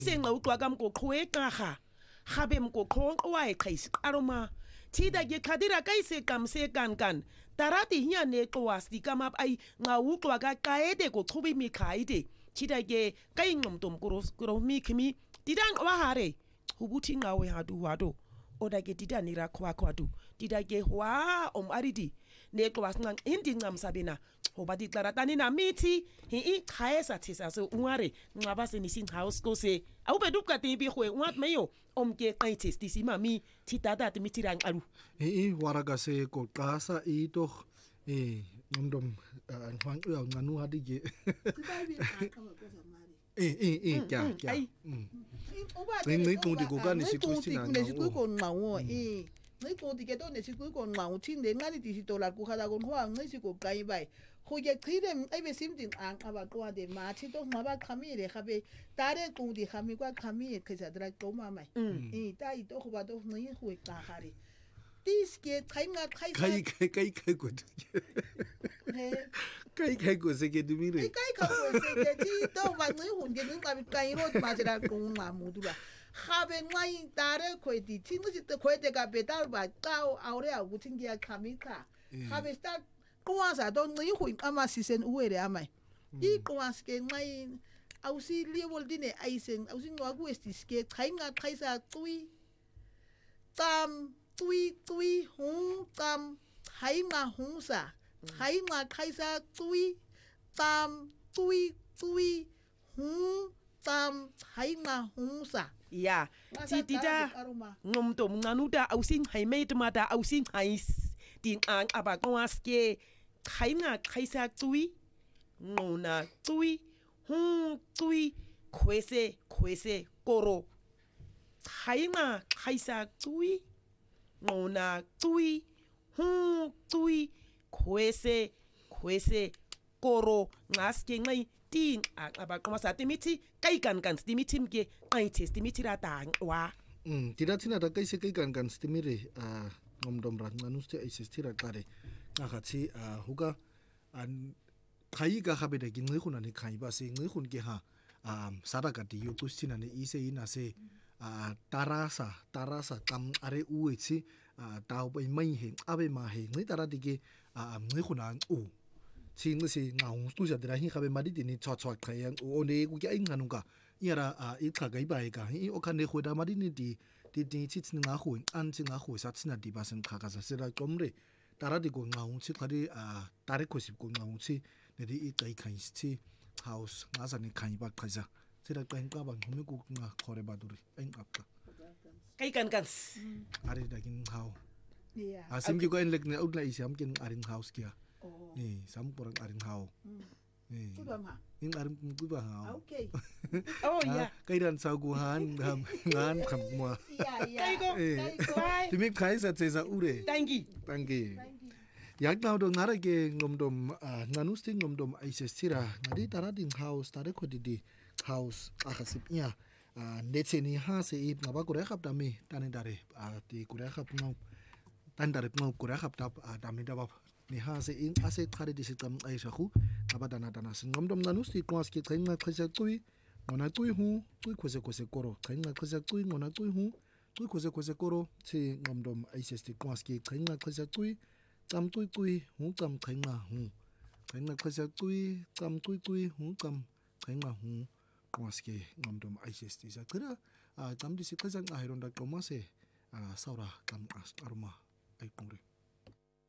senxa uxwaka mgoqo eqarha gabe mgoqo wa eqhaisi qaroma thida ke qhadira kaise qamse kankan tarati hinya ne qwasti kama ai nga uxwaka qaede go chubi mi khaide thida ke kayingqomtom kuro mikimi tidang wahare hubuthi ngawe hadu wado oda ke titani rakho kwatu tida ke wa aridi ne qwasnqa indi nqamsabena hoba declaratani na mithi hi khaesa thisa so ungare nqaba senisi house kose awubedu kati bi khwe ungat meyo omke qaitis tisimami thitata timithira nqalu waraga se koqasa ito ngomdom ngwanqu ya nqanu hadi ke kya ngi kundi kokani sikusina ngawo ngi kundi ke tone sikuko ngawo thinde nqali disitola kuhala konqwa ngi sikoqayi bai khoye qhile ebe simthi nqaba qwade mathi to ngaba qhamile gabe tare kundi khami kwa qhamile khizadra qoma mai tai to khoba to ngi khwe qahare tiske qainga kai good kai go se ke dumire kai ka go se ke ti to ba ngi hunge ngi qabi kai ro ma jira qoma mudula gabe ngai tare khwe ti tingi te khwe te ka betal ba qao aure a gutingi ya khamika gabe sta kwasa to ngi hu ama sisen uere amai kwas ke ngai ausi liwol dine aisen ausi ngwa estiske qainga qaisa tui tam tui hu tam qainga hunsa qainga qaisa tui tam tui hu tam qainga hunsa ya titida ngomtom nganuda ausin haimate mata ausin hais tin ang abaqwaske qainga qaisa tui ngona tui hu tui khwese koro qainga qaisa tui ngona tui hu tui khwese koro ngaske ngai ting abaqwasa timithi kaikan timithi mke qaithe timithi ratang wa tirathina ta kaise kaikan stimire ngomdom ranganuste aisistira qare ngathi huka an khaiga khabeda ki ngi khuna ni khaiba se ngi khun ke ha saraka ti yo kusina ne ise ina se tarasa kam are uechi tau bai mai he abe ma he ngi tarati ke ngi khuna u singi si ngau stu ja dra hi khabe mari ti ni chwa khayang o ne ku ke ai nganuka yara i khagai bai ka hi o khane khoda mari ni ti chits nga khu an chi nga khu sa china di basen kha ka sa sera komre tarati ko ngau chi khari tare khosip ko ngau chi ne ri i kai khai chi house nga sa ni khai ba khaja sera kain ka ba ngome ku nga khore ba duri ai apka kai kan ari da kin hau asim ki ko en lek ne outla isam kin arin house kia sam porang arin hau in arin ku ba hau okay ya kai dan sa gu han ngan kham mo kai go timi khai sa che sa ure tangi yak naw do ngara ke ngomdom nanusti ngomdom aisestira ngadi tarading house tare khodidi house akhasip nya netseni ha se ip ngaba kure khap dami tani dare ti kure khap ngau tan dare ngau kure khap tap dami da ni ha se in ase khare di sitam aisha khu ngaba dana ngomdom nanusti kwas ke thainga khasa tui ngona tui hu tui khose koro thainga khasa tui ngona tui hu tui khose koro chi ngomdom aisesti kwas ke thainga khasa tui tam tui hu tam thainga hu thainga khasa tui tam tui hu tam thainga hu kwaske ngomdom aisesti sa kira tam di sikazang ahiron da komase saura tam aruma ai pungre